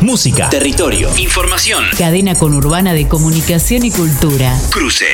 música, territorio, información. Cadena conurbana de comunicación y cultura. Cruce.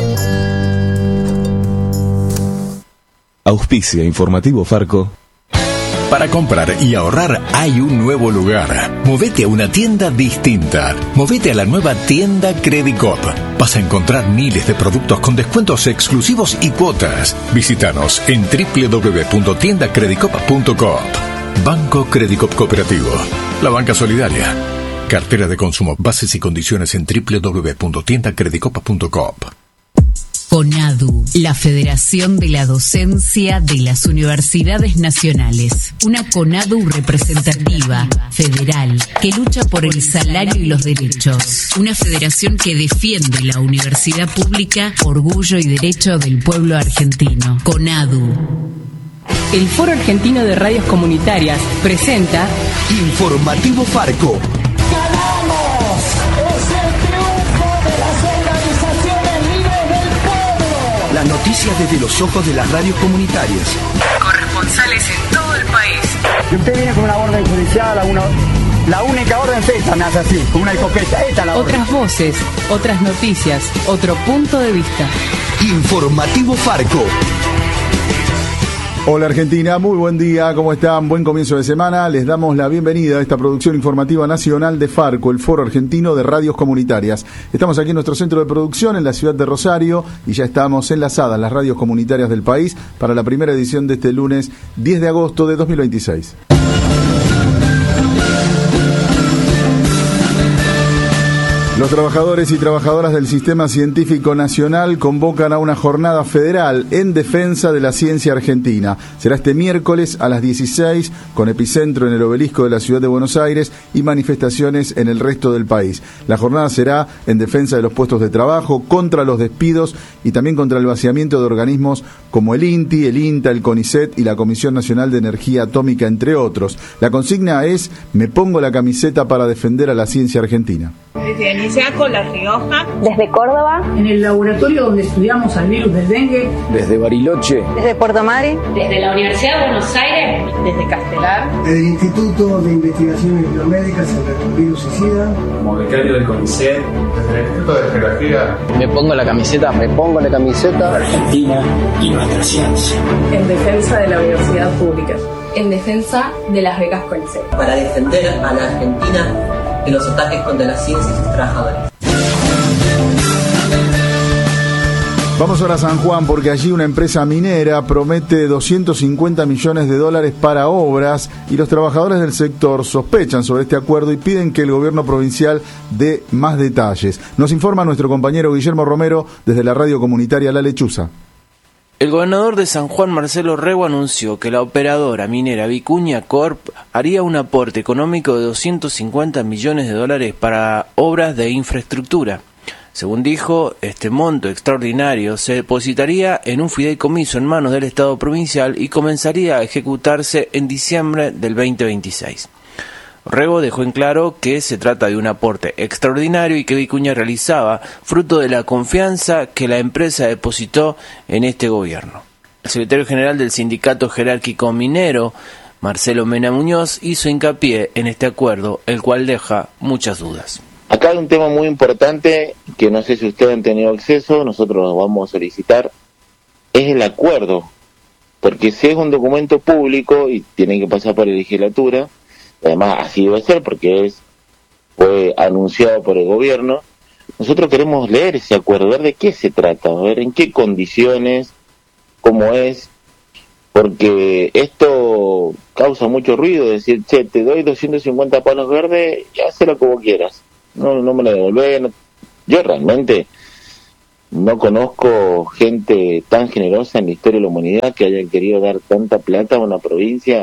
Auspicia Informativo Farco. Para comprar y ahorrar hay un nuevo lugar. Movete a una tienda distinta. Movete a la nueva tienda Credicop. Vas a encontrar miles de productos con descuentos exclusivos y cuotas. Visítanos en www.tiendacredicop.coop. Banco Credicop Cooperativo. La banca solidaria. Cartera de consumo. Bases y condiciones en www.tiendacredicop.coop. CONADU, la Federación de la Docencia de las Universidades Nacionales. Una CONADU representativa, federal, que lucha por el salario y los derechos. Una federación que defiende la universidad pública, orgullo y derecho del pueblo argentino. CONADU. El Foro Argentino de Radios Comunitarias presenta Informativo Farco. ¡Ganamos! ¡Es el triunfo de las organizaciones libres del pueblo! Las noticias desde los ojos de las radios comunitarias. Corresponsales en todo el país. Y usted viene con una orden judicial, la única orden es esta, me hace así, con una escopeta, esta la orden. otras voces, otras noticias, otro punto de vista. Informativo Farco. Hola Argentina, muy buen día, ¿cómo están? Buen comienzo de semana. Les damos la bienvenida a esta producción informativa nacional de Farco, el Foro Argentino de Radios Comunitarias. Estamos aquí en nuestro centro de producción en la ciudad de Rosario y ya estamos enlazadas las radios comunitarias del país para la primera edición de este lunes 10 de agosto de 2026. Los trabajadores y trabajadoras del Sistema Científico Nacional convocan a una jornada federal en defensa de la ciencia argentina. Será este miércoles a las 16, con epicentro en el Obelisco de la Ciudad de Buenos Aires y manifestaciones en el resto del país. La jornada será en defensa de los puestos de trabajo, contra los despidos y también contra el vaciamiento de organismos como el INTI, el INTA, el CONICET y la Comisión Nacional de Energía Atómica, entre otros. La consigna es: me pongo la camiseta para defender a la ciencia argentina. Desde Anillaco, La Rioja. Desde Córdoba. En el laboratorio donde estudiamos al virus del dengue. Desde Bariloche. Desde Puerto Madryn. Desde la Universidad de Buenos Aires. Desde Castelar. Desde el Instituto de Investigaciones Biomédicas sobre el virus y SIDA. Como becario del CONICET. Desde el Instituto de Geografía. Me pongo la camiseta. Me pongo la camiseta. Argentina y nuestra ciencia. En defensa de la universidad pública. En defensa de las becas CONICET. Para defender a la Argentina de los ataques contra la ciencia y sus trabajadores. Vamos ahora a San Juan porque allí una empresa minera promete $250 millones para obras y los trabajadores del sector sospechan sobre este acuerdo y piden que el gobierno provincial dé más detalles. Nos informa nuestro compañero Guillermo Romero desde la radio comunitaria La Lechuza. El gobernador de San Juan, Marcelo Rego, anunció que la operadora minera Vicuña Corp haría un aporte económico de $250 millones para obras de infraestructura. Según dijo, este monto extraordinario se depositaría en un fideicomiso en manos del Estado provincial y comenzaría a ejecutarse en diciembre del 2026. Rego dejó en claro que se trata de un aporte extraordinario y que Vicuña realizaba fruto de la confianza que la empresa depositó en este gobierno. El secretario general del Sindicato Jerárquico Minero, Marcelo Mena Muñoz, hizo hincapié en este acuerdo, el cual deja muchas dudas. Acá hay un tema muy importante que no sé si ustedes han tenido acceso, nosotros lo vamos a solicitar, es el acuerdo, porque si es un documento público y tiene que pasar por la legislatura, además así debe ser porque fue anunciado por el gobierno, nosotros queremos leer ese acuerdo, ver de qué se trata, ver en qué condiciones, cómo es, porque esto causa mucho ruido, decir, che, te doy 250 palos verdes y hazlo como quieras, no me lo devolvés. Yo realmente no conozco gente tan generosa en la historia de la humanidad que haya querido dar tanta plata a una provincia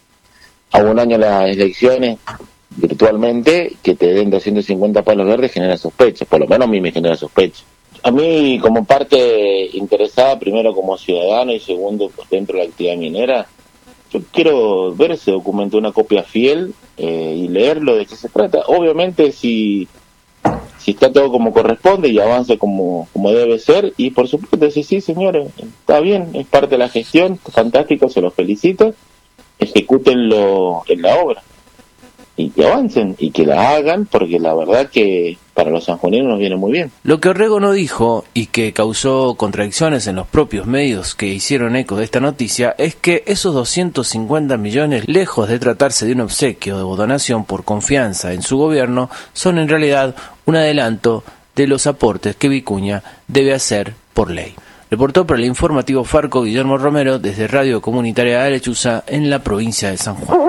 a un año de las elecciones virtualmente, que te den 250 palos verdes genera sospechas, por lo menos a mí me genera sospechas. A mí, como parte interesada, primero como ciudadano y segundo pues, dentro de la actividad minera, yo quiero ver ese documento, una copia fiel y leerlo de qué se trata. Obviamente si está todo como corresponde y avanza como debe ser, y por supuesto decir, sí señores, está bien, es parte de la gestión, fantástico, se los felicito, ejecútenlo en la obra. y que avancen y que la hagan, porque la verdad que para los sanjuaninos nos viene muy bien. Lo que Orrego no dijo, y que causó contradicciones en los propios medios que hicieron eco de esta noticia, es que esos 250 millones, lejos de tratarse de un obsequio o donación por confianza en su gobierno, son en realidad un adelanto de los aportes que Vicuña debe hacer por ley. Reportó para el informativo Farco Guillermo Romero desde Radio Comunitaria de Lechuza en la provincia de San Juan.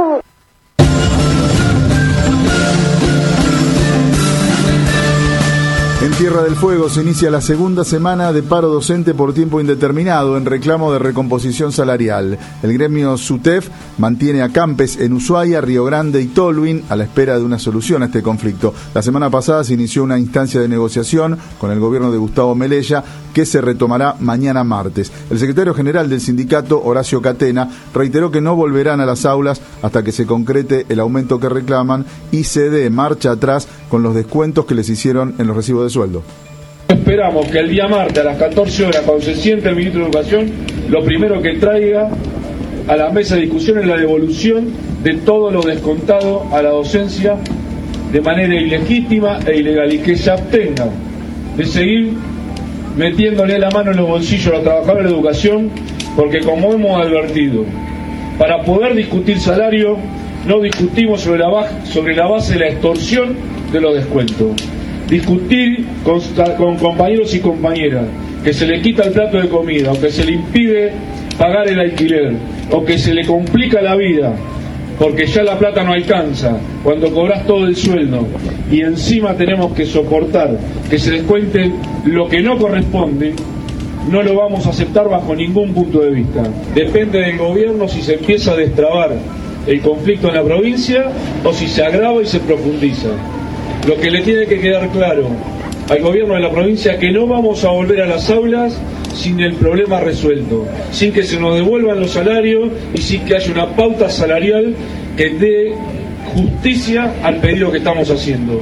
En Tierra del Fuego se inicia la segunda semana de paro docente por tiempo indeterminado en reclamo de recomposición salarial. El gremio SUTEF mantiene a Campes en Ushuaia, Río Grande y Tolwyn a la espera de una solución a este conflicto. La semana pasada se inició una instancia de negociación con el gobierno de Gustavo Melella que se retomará mañana martes. El secretario general del sindicato, Horacio Catena, reiteró que no volverán a las aulas hasta que se concrete el aumento que reclaman y se dé marcha atrás con los descuentos que les hicieron en los recibos de sueldo. Esperamos que el día martes a las 14 horas, cuando se siente el ministro de Educación, lo primero que traiga a la mesa de discusión es la devolución de todo lo descontado a la docencia de manera ilegítima e ilegal, y que se abstengan de seguir metiéndole la mano en los bolsillos a los trabajadores de educación, porque como hemos advertido, para poder discutir salario no discutimos sobre la base de la extorsión de los descuentos. Discutir con compañeros y compañeras que se le quita el plato de comida, o que se le impide pagar el alquiler, o que se le complica la vida porque ya la plata no alcanza cuando cobras todo el sueldo, y encima tenemos que soportar que se descuenten lo que no corresponde, no lo vamos a aceptar bajo ningún punto de vista. Depende del gobierno si se empieza a destrabar el conflicto en la provincia o si se agrava y se profundiza. Lo que le tiene que quedar claro al gobierno de la provincia es que no vamos a volver a las aulas sin el problema resuelto, sin que se nos devuelvan los salarios y sin que haya una pauta salarial que dé justicia al pedido que estamos haciendo.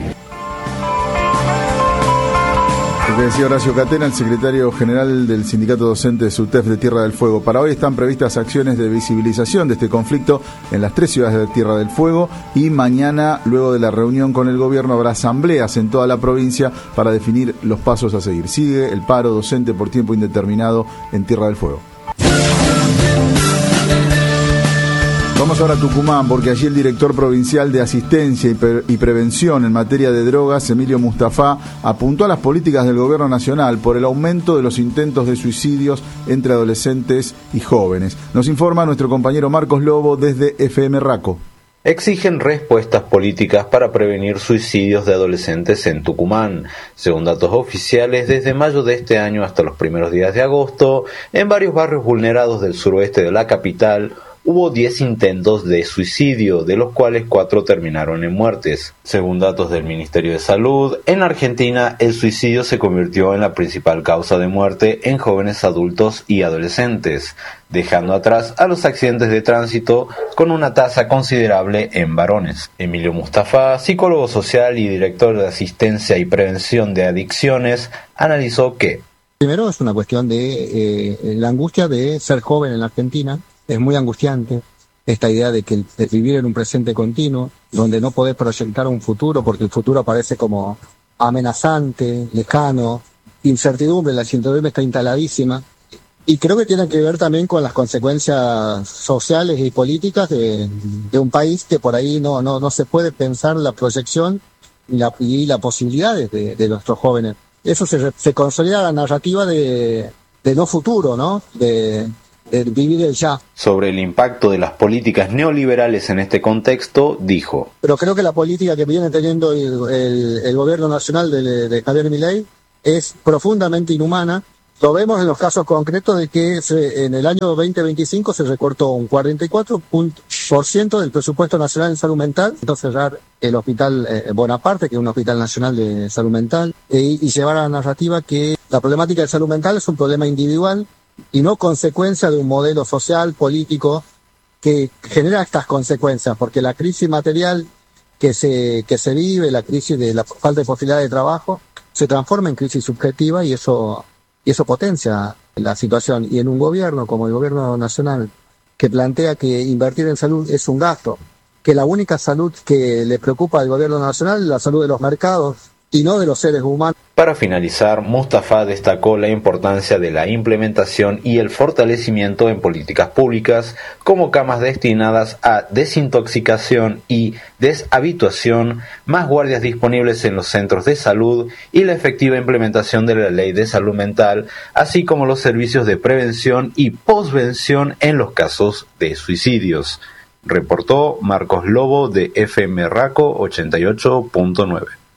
Lo que decía Horacio Catena, el secretario general del sindicato docente de SUTEF de Tierra del Fuego. Para hoy están previstas acciones de visibilización de este conflicto en las 3 ciudades de Tierra del Fuego, y mañana, luego de la reunión con el gobierno, habrá asambleas en toda la provincia para definir los pasos a seguir. Sigue el paro docente por tiempo indeterminado en Tierra del Fuego. Vamos ahora a Tucumán, porque allí el director provincial de Asistencia y Prevención en materia de drogas, Emilio Mustafa, apuntó a las políticas del gobierno nacional por el aumento de los intentos de suicidios entre adolescentes y jóvenes. Nos informa nuestro compañero Marcos Lobo desde FM Raco. Exigen respuestas políticas para prevenir suicidios de adolescentes en Tucumán. Según datos oficiales, desde mayo de este año hasta los primeros días de agosto, en varios barrios vulnerados del suroeste de la capital, hubo 10 intentos de suicidio, de los cuales 4 terminaron en muertes. Según datos del Ministerio de Salud, en Argentina el suicidio se convirtió en la principal causa de muerte en jóvenes adultos y adolescentes, dejando atrás a los accidentes de tránsito con una tasa considerable en varones. Emilio Mustafa, psicólogo social y director de Asistencia y Prevención de Adicciones, analizó que primero es una cuestión de la angustia de ser joven en la Argentina. Es muy angustiante esta idea de vivir en un presente continuo, donde no podés proyectar un futuro, porque el futuro parece como amenazante, lejano, incertidumbre, la incertidumbre está instaladísima. Y creo que tiene que ver también con las consecuencias sociales y políticas de un país que por ahí no se puede pensar la proyección y las posibilidades de nuestros jóvenes. Eso se consolida la narrativa de no futuro, ¿no? De vivir el ya. Sobre el impacto de las políticas neoliberales en este contexto, dijo: pero creo que la política que viene teniendo el gobierno nacional de Javier Milei es profundamente inhumana. Lo vemos en los casos concretos de que en el año 2025 se recortó un 44% del presupuesto nacional en salud mental, entonces cerrar el hospital Bonaparte, que es un hospital nacional de salud mental, y llevar a la narrativa que la problemática de salud mental es un problema individual y no consecuencia de un modelo social, político, que genera estas consecuencias, porque la crisis material que se vive, la crisis de la falta de posibilidad de trabajo, se transforma en crisis subjetiva y eso potencia la situación. Y en un gobierno como el gobierno nacional, que plantea que invertir en salud es un gasto que la única salud que le preocupa al gobierno nacional es la salud de los mercados y no de los seres humanos. Para finalizar, Mustafa destacó la importancia de la implementación y el fortalecimiento en políticas públicas como camas destinadas a desintoxicación y deshabituación, más guardias disponibles en los centros de salud y la efectiva implementación de la Ley de Salud Mental, así como los servicios de prevención y posvención en los casos de suicidios. Reportó Marcos Lobo de FM Raco 88.9.